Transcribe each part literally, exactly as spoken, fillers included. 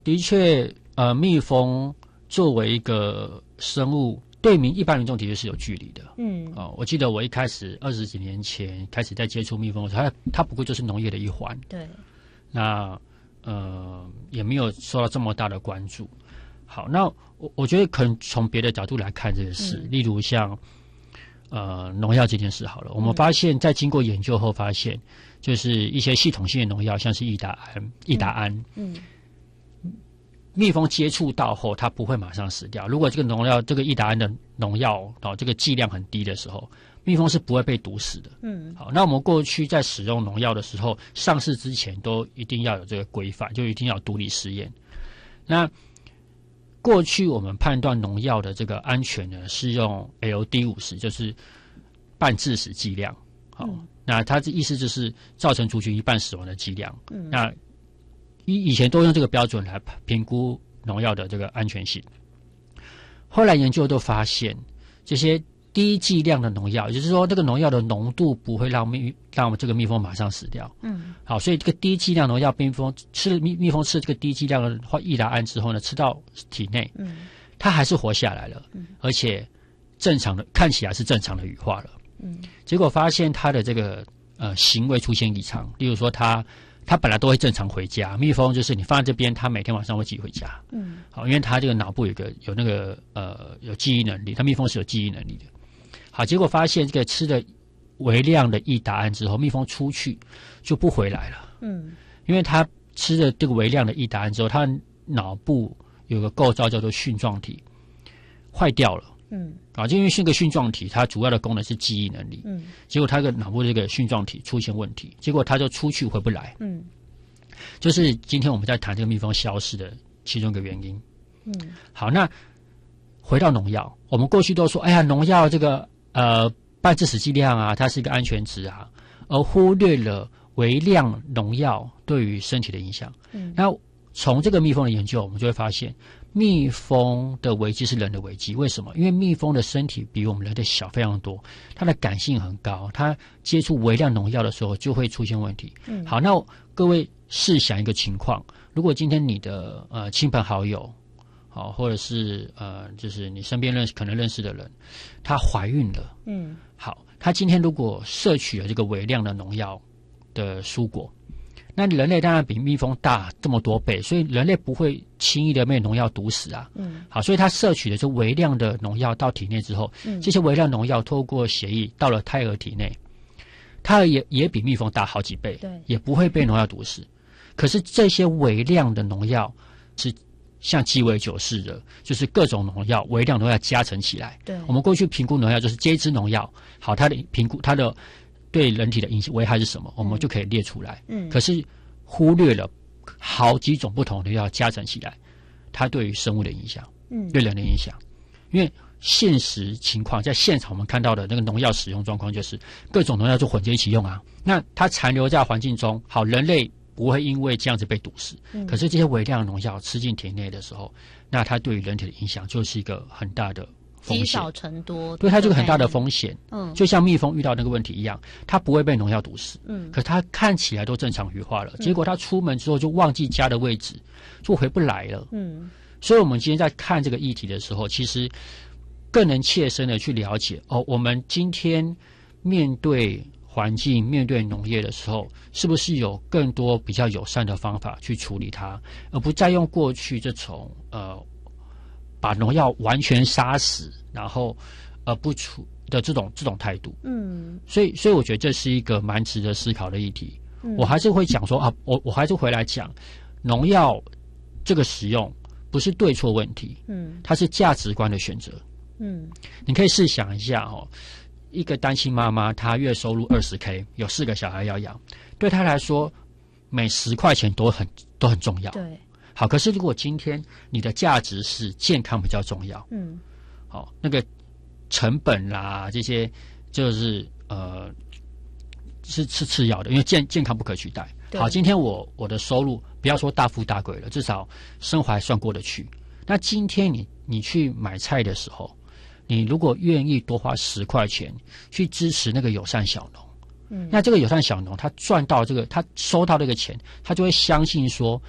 的确，呃，蜜蜂作为一个生物，对民一般民众的确是有距离的。嗯，哦，我记得我一开始二十几年前开始在接触蜜蜂的时候，它它不过就是农业的一环。 对， 那呃也没有受到这么大的关注。好，那我我觉得可能从别的角度来看这个事，嗯、例如像呃农药这件事好了，我们发现，在经过研究后发现，就是一些系统性的农药，像是益达胺、益达胺，嗯。嗯蜜蜂接触到后，它不会马上死掉。如果这个农药，这个益达胺的农药哦，这个剂量很低的时候，蜜蜂是不会被毒死的。嗯，好，那我们过去在使用农药的时候，上市之前都一定要有这个规范，就一定要有毒理实验。那过去我们判断农药的这个安全呢，是用 L D 五十，就是半致死剂量。好，嗯、那它的意思就是造成族群一半死亡的剂量。嗯，那以以前都用这个标准来评估农药的这个安全性，后来研究都发现，这些低剂量的农药，也就是说，这个农药的浓度不会让蜜让这个蜜蜂马上死掉。嗯，好，所以这个低剂量农药，蜜蜂吃蜜蜜蜂吃这个低剂量的益达胺之后呢，吃到体内，嗯，它还是活下来了，嗯，而且正常的看起来是正常的羽化了。嗯，结果发现它的这个呃行为出现异常，例如说它。它本来都会正常回家，蜜蜂就是你放在这边，它每天晚上会自己回家。嗯，好，因为它这个脑部有个有那个呃有记忆能力，它蜜蜂是有记忆能力的。好，结果发现这个吃了微量的益达胺之后，蜜蜂出去就不回来了。嗯，因为它吃了这个微量的益达胺之后，它脑部有个构造叫做蕈状体坏掉了。嗯，啊，就因为这个蕈状体，它主要的功能是记忆能力。嗯，结果它这个脑部这个蕈状体出现问题，结果它就出去回不来。嗯，就是今天我们在谈这个蜜蜂消失的其中一个原因。嗯，好，那回到农药，我们过去都说，哎呀，农药这个呃半致死剂量啊，它是一个安全值啊，而忽略了微量农药对于身体的影响。嗯，那从这个蜜蜂的研究，我们就会发现。蜜蜂的危机是人的危机，为什么？因为蜜蜂的身体比我们人类小非常多，它的感性很高，它接触微量农药的时候就会出现问题。嗯，好，那各位试想一个情况，如果今天你的呃亲朋好友，好，或者是呃就是你身边认识可能认识的人，她怀孕了，嗯，好，她今天如果摄取了这个微量的农药的蔬果。那人类当然比蜜蜂大这么多倍，所以人类不会轻易的被农药毒死啊。嗯，好，所以它摄取的这微量的农药到体内之后，嗯，这些微量农药透过血液到了胎儿体内，胎儿也也比蜜蜂大好几倍，对，也不会被农药毒死。可是这些微量的农药是像鸡尾酒似的，就是各种农药、微量农药加成起来。对，我们过去评估农药就是这一支农药，好，它的评估它的。对人体的影响危害是什么？我们就可以列出来。嗯，可是忽略了好几种不同的药加成起来，它对于生物的影响，嗯，对人的影响。因为现实情况，在现场我们看到的那个农药使用状况，就是各种农药就混在一起用啊。那它残留在环境中，好，人类不会因为这样子被毒死。嗯，可是这些微量农药吃进体内的时候，那它对于人体的影响就是一个很大的。 积少成多， 对它这个很大的风险。嗯，就像蜜蜂遇到那个问题一样，它不会被农药毒死。嗯，可它看起来都正常羽化了，嗯、结果它出门之后就忘记家的位置，就回不来了。嗯，所以我们今天在看这个议题的时候，其实更能切身的去了解哦，我们今天面对环境、面对农业的时候，是不是有更多比较友善的方法去处理它，而不再用过去这种呃。把农药完全杀死，然后呃不处的这种这种态度，嗯，所以所以我觉得这是一个蛮值得思考的议题。嗯、我还是会讲说啊，我我还是回来讲，农药这个使用不是对错问题，嗯，它是价值观的选择，嗯，你可以试想一下哦，一个单亲妈妈，她月收入二十 K， 有四个小孩要养，对她来说，每十块钱都很都很重要，对。好，可是如果今天你的价值是健康比较重要，嗯，好，那个成本啦，这些就是呃是是次要的，因为健健康不可取代。好，今天我我的收入不要说大富大贵了，至少生活还算过得去。那今天你你去买菜的时候，你如果愿意多花十块钱去支持那个友善小农，嗯，那这个友善小农他赚到这个，他收到这个钱，他就会相信说。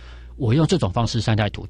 我用这种方式善待土